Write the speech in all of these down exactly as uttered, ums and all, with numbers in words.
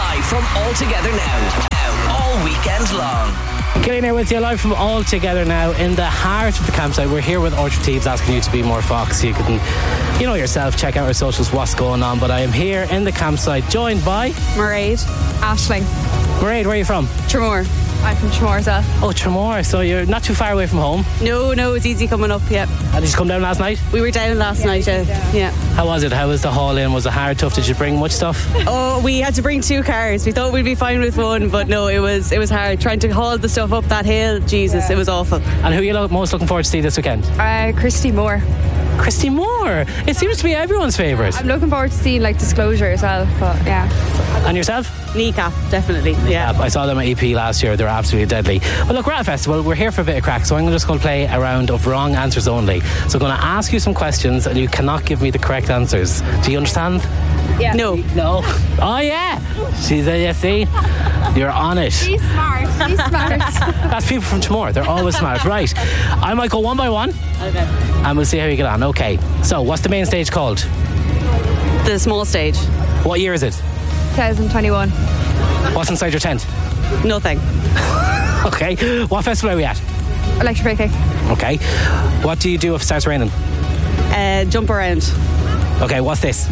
Live from All Together Now. All weekend long. Killian here with you live from All Together Now in the heart of the campsite. We're here with Orchard Thieves asking you to be more Fox. You can, you know yourself, check out our socials, what's going on. But I am here in the campsite joined by Mairead, Aisling. Mairead, where are you from? Tramore. I'm from Tramore as well. Oh, Tramore, so you're not too far away from home. No, no, it's easy coming up, yeah. And did you come down last night? We were down last yeah, night, uh, yeah. How was it? How was the haul in? Was it hard, tough? Did you bring much stuff? Oh, we had to bring two cars. We thought we'd be fine with one, but no, it was it was hard. Trying to haul the stuff up that hill, Jesus, yeah. It was awful. And who are you lo- most looking forward to see this weekend? Uh, Christy Moore. Christy Moore? It seems to be everyone's favourite. I'm looking forward to seeing like Disclosure as well, but yeah. And yourself? Kneecap, definitely, yeah. yeah. I saw them at E P last year. They were absolutely deadly. Well, look, we're at a festival. We're here for a bit of crack, so I'm just going to play a round of wrong answers only. So I'm going to ask you some questions and you cannot give me the correct answers. Do you understand? Yeah. No. No. Oh, yeah. She's a, you see? You're on it. She's smart. She's smart. That's people from Tramore. They're always smart. Right. I might go one by one. Okay. And we'll see how you get on. Okay. So, what's the main stage called? The small stage. What year is it? twenty twenty-one. What's inside your tent? Nothing. Okay. What festival are we at? Electric Picnic. Okay. What do you do if it starts raining? Uh, jump around. Okay. What's this?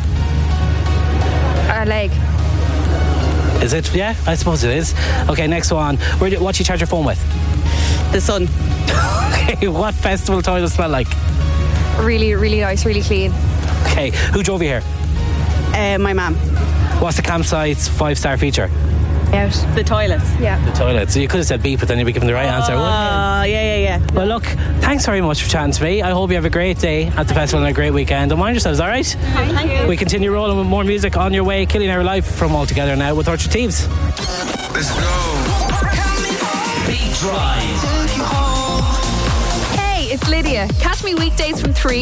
Our leg. Is it? Yeah, I suppose it is. Okay, next one. Where do, what do you charge your phone with? The sun. Okay, what festival toilets smell like? Really, really nice, really clean. Okay, who drove you here? Uh, my mum. What's the campsite's five-star feature? Out. The toilets. Yeah. The toilet. So you could have said beep, but then you'd be given the right answer. Oh, uh, yeah, yeah, yeah. Well, look, thanks very much for chatting to me. I hope you have a great day at the festival and a great weekend. And mind yourselves, all right? Thank you. We continue rolling with more music on your way. Killian here live from All Together Now with Orchard Thieves. Let's go. Beat Drive. Hey, it's Lydia. Catch me weekdays from three